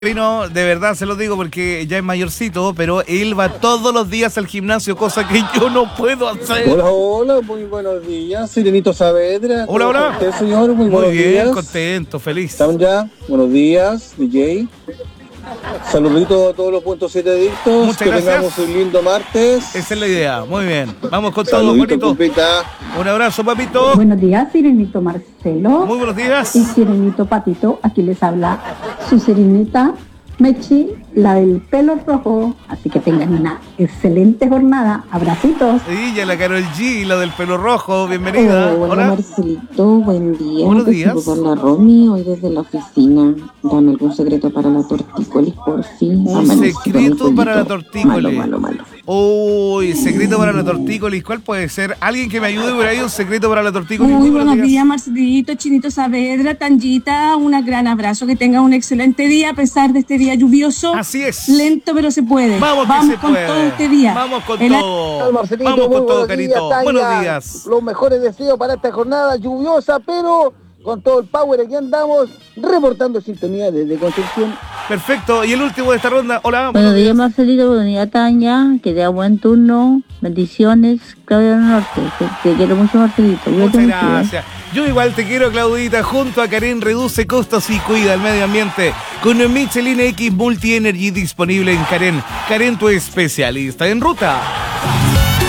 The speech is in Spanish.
Marcelino, de verdad se lo digo porque ya es mayorcito, pero él va todos los días al gimnasio, cosa que yo no puedo hacer. Hola, hola, muy buenos días. Soy Lenito Saavedra. Hola, hola. ¿Usted, señor? Muy Muy buenos bien, días. contento, feliz. ¿Están ya? Buenos días, DJ. Saluditos a todos los puntos 7 adictos. Muchas que gracias. tengamos un lindo martes. Esa es la idea, muy bien. Vamos con todo, Saluditos, bonito. compita. Un abrazo, papito. Buenos días, Sirenito Marcelo Muy buenos días. y Sirenito Patito. Aquí les habla su Sirenita Mechi, la del pelo rojo. Así que tengan una excelente jornada. Abracitos. Sí, ya la Karol G, la del pelo rojo, bienvenida. Hola Hola. Marcelito, buen día. Buenos Te días. saluda la Romy, hoy desde la oficina. Dame algún secreto para la tortícolis, por fin. Un Amanecí con secreto un para la pollito tortícolis. Malo. Uy, secreto para la tortícolis. ¿Cuál puede ser? ¿Alguien que me ayude por ahí? Un secreto para la tortícolis. Muy buenos días, Marcelito, Chinito Saavedra, Tangita, un gran abrazo, que tenga un excelente día a pesar de este día lluvioso. Así es. Lento, pero se puede. Vamos que se con puede. todo este día. Vamos con El- todo. Marcelito, Vamos muy con todo, buenos días, Carito. Tania. Buenos días. Los mejores deseos para esta jornada lluviosa, pero con todo el power aquí andamos, reportando sintonía desde Concepción. Perfecto. Y el último de esta ronda. Hola. Buenos días Marcelito, buenos días Tania. Que te buen turno. Bendiciones, Claudia del Norte. Te quiero mucho Marcelito. Cuídate Muchas mucho, gracias. Yo igual te quiero, Claudita. Junto a Karen, reduce costos y cuida el medio ambiente con un Michelin X Multi Energy disponible en Karen. Karen, tu especialista en ruta.